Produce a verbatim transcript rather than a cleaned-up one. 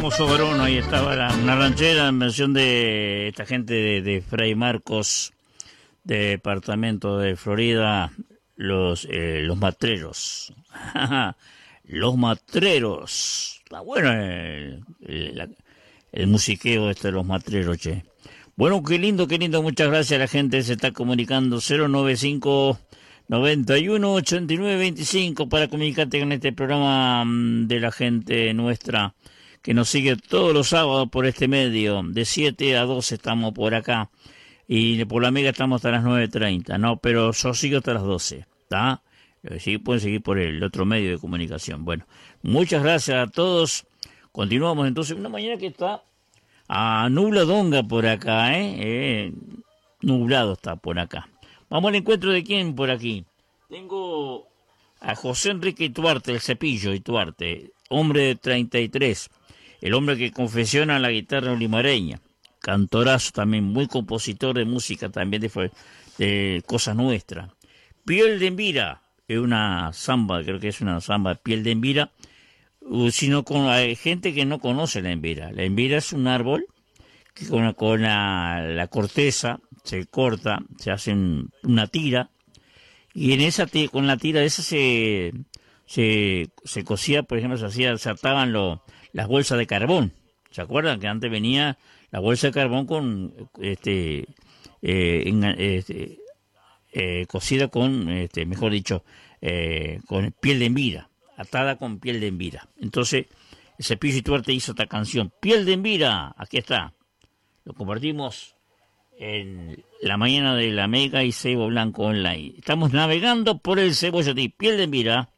hermoso varón, ahí estaba la, una ranchera en versión de esta gente de, de Fray Marcos, departamento de Florida, los, eh, los matreros. Los matreros. Está bueno el, el, la, el musiqueo este de los matreros, che. Bueno, qué lindo, qué lindo, muchas gracias a la gente, se está comunicando cero noventa y cinco, noventa y uno, ochenta y nueve, veinticinco para comunicarte con este programa de la gente nuestra que nos sigue todos los sábados por este medio, de siete a doce estamos por acá, y por la Mega estamos hasta las nueve treinta, no, pero yo sigo hasta las doce, ¿está? Sí, pueden seguir por el otro medio de comunicación. Bueno, muchas gracias a todos, continuamos entonces, una mañana que está a nubladonga por acá, ¿eh? eh nublado está por acá. Vamos al encuentro de quién por aquí. Tengo a José Enrique Ituarte, el Cepillo Ituarte, hombre de treinta y tres, el hombre que confesiona la guitarra limareña, cantorazo también, muy compositor de música también de, de cosas nuestras. Piel de Envira, es una samba, creo que es una samba, Piel de Envira, sino con hay gente que no conoce la envira. La envira es un árbol que con, con la, la corteza se corta, se hace un, una tira, y en esa con la tira esa se se, se cosía, por ejemplo, se hacía, se ataban lo, las bolsas de carbón. ¿Se acuerdan que antes venía la bolsa de carbón con este, eh, en, este eh, cosida con este, mejor dicho, eh, con piel de envira, atada con piel de envira? Entonces, el Cepillo Ituarte hizo esta canción, Piel de Envira, aquí está. Lo compartimos en la mañana de la Mega y Cebo Blanco Online. Estamos navegando por el Cebollatí, Piel de Envira.